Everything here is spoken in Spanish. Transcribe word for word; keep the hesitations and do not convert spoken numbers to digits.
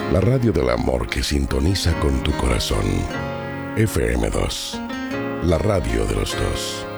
La radio del amor que sintoniza con tu corazón. F M dos, la radio de los dos.